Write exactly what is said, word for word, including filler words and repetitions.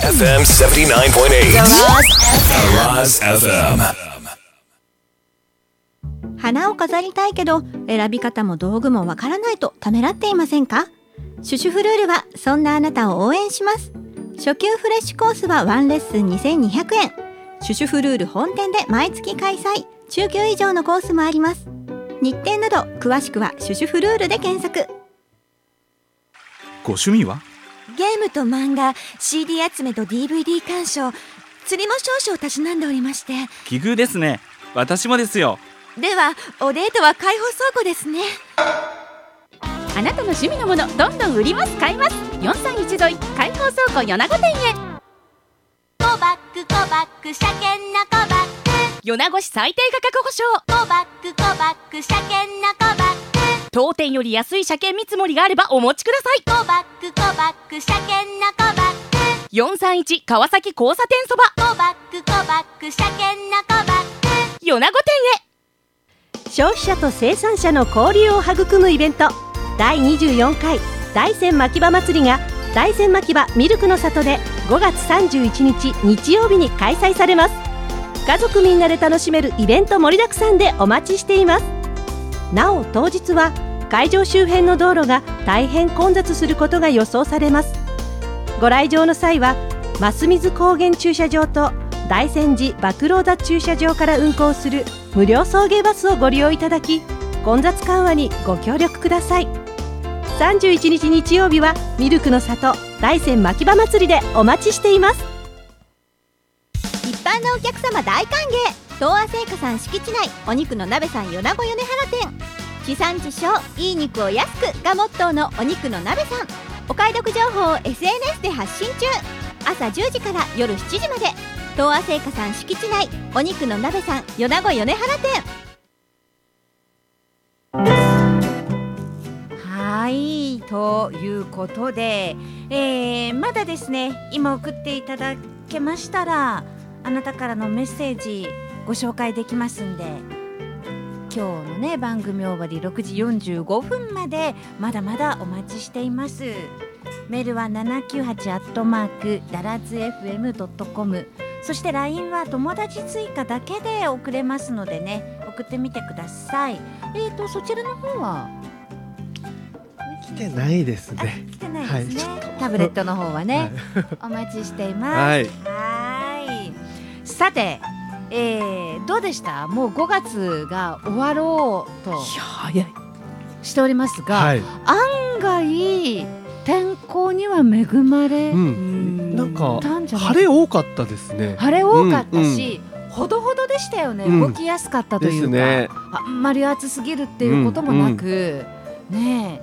エフエムセブンティナインポイントエイト Araz エフエム。 花を飾りたいけど選び方も道具もわからないとためらっていませんか？シュシュフルールはそんなあなたを応援します。初級フレッシュコースはワンレッスンにせんにひゃくえん。シュシュフルール本店で毎月開催。中級以上のコースもあります。日程など詳しくはシュシュフルールで検索。 ご趣味は？ ゲームと漫画、シーディー 集めと ディーブイディー 鑑賞、釣りも少々たしなんでおりまして。 奇遇ですね。私もですよ。 ではおデートは開放倉庫ですね。 あなたの趣味のものどんどん売ります買います。よんさんいち沿い開放倉庫米子店へ。 コバックコバック車検のコバック、 米子市最低価格保証。 コバックコバック車検のコバック、 当店より安い車検見積もりがあればお持ちください。 コバックコバック車検のコバック、 よんさんいち川崎交差点そば。 コバックコバック車検のコバック、 米子店へ。 消費者と生産者の交流を育むイベントだいにじゅうよんかい大山牧場祭りが大山牧場ミルクの里でごがつさんじゅういちにち日曜日に開催されます。家族みんなで楽しめるイベント盛りだくさんでお待ちしています。なお当日は会場周辺の道路が大変混雑することが予想されます。ご来場の際は増水高原駐車場と大山寺麦老座駐車場から運行する無料送迎バスをご利用いただき、混雑緩和にご協力ください。さんじゅういちにち日曜日はミルクの里大山牧場祭りでお待ちしています。 一般のお客様大歓迎。東亜製菓さん敷地内お肉の鍋さん米子米原店。地産地消いい肉を安くがモットーのお肉の鍋さん。お買い得情報を エスエヌエス で発信中。朝じゅうじから夜しちじまで東亜製菓さん敷地内お肉の鍋さん米子米原店。 はいということで、えー、まだですね今送っていただけましたらあなたからのメッセージご紹介できますんで、今日のね番組終わりろくじよんじゅうごふんまでまだまだお待ちしています。メールはななきゅうはちアットマークダラズ エフエムドットコム、 そして ライン は友達追加だけで送れますのでね送ってみてください。えーとそちらの方は来てないですね。 来てないですね、 はい、 タブレットの方はね、はい、お待ちしています。はい、はいさて、えー、どうでした？もうごがつが終わろうとしておりますが、はい、案外天候には恵まれ、うん、 なんか晴れ多かったですね。 晴れ多かったし、うんうん、ほどほどでしたよね、うん、動きやすかったというか、ね、あんまり暑すぎるっていうこともなく、うんうん、ねえ